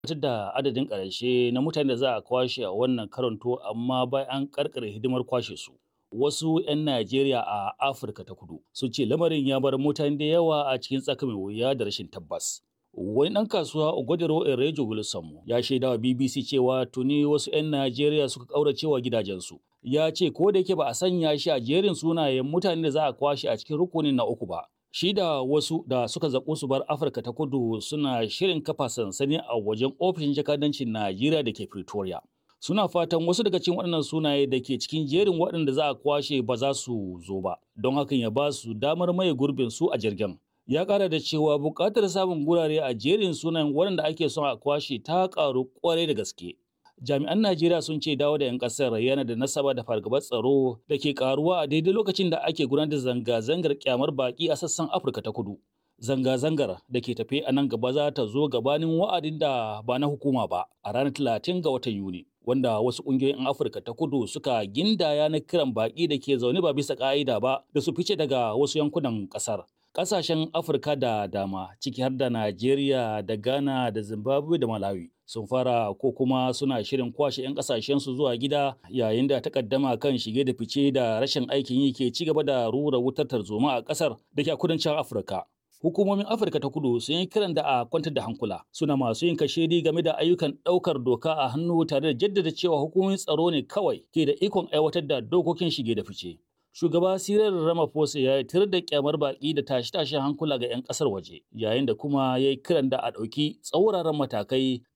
Fitar da adadin ƙarshe na mutanen da za a kwashe a wannan karon to amma bayan an karkare hidimar kwashe su. Wasu 'yan Najeriya a Afirka ta Kudu sun ce lamarin ya bar mutane da yawa a cikin tsaka mai wuya da rashin tabbas. Wani ɗan kasuwa Ogodero Erejo Wilson ya shaida wa BBC cewa tuni wasu 'yan Najeriya suka ƙauracewa gidajensu. Ya ce ko da yake ba a sanya shi a jerin sunayen mutanen da za a kwashe a cikin rukunin na uku ba. Shi da wasu da suka zaƙo su bar Afirka ta Kudu suna shirin kafa sansani a wajen ofishin jakadancin Najeriya da ke Pretoria. Suna fatan wasu daga cikin waɗannan sunaye da ke cikin jerin waɗanda za a kwashe ba za su zo ba, don hakan ya ba su damar maye gurbin su a jirgin. Ya ƙara da cewa buƙatar samun gurare a jerin sunayen waɗanda ake son a kwashe ta ƙaru ƙwarai da gaske. Jami'an Najeriya sun ce dawo da 'yan ƙasar yana da nasaba da fargabar tsaro da ke ƙaruwa a daidai lokacin da ake gudanar da zanga-zangar kyamar baƙi a sassan Afirka ta Kudu. Zanga-zangar da ke tafe a nan gaba za ta zo gabanin wa'adin da ba na hukuma ba a ranar 30 ga watan Yuni, wanda wasu ƙungiyoyin Afirka ta Kudu suka gindaya na kiran baƙi da ke zaune ba bisa ƙa'ida ba da su fice daga wasu yankunan ƙasar. Ƙasashen Afirka da dama, ciki har da Najeriya da Ghana da Zimbabwe da Malawi, sun fara ko kuma suna shirin kwashe 'yan ƙasashensu zuwa gida yayin da takaddama kan shige da fice da rashin aikin yi ke ci gaba da rura wutar tarzoma a ƙasar da ke a kudancin Afirka. Hukumomin Afirka ta Kudu sun yi kiran da a kwantar da hankula, suna masu yin kashedi game da ayyukan ɗaukar doka a hannu tare da jaddada cewa hukumomin tsaro ne kawai ke da ikon aiwatar da dokokin shige da fice. Shugaba Cyril Ramaphosa ya yi tir da kyamar baƙi da tashe-tashen hankula ga 'yan ƙasar waje, yayin da kuma ya yi kiran da a ɗauki tsauraran matakai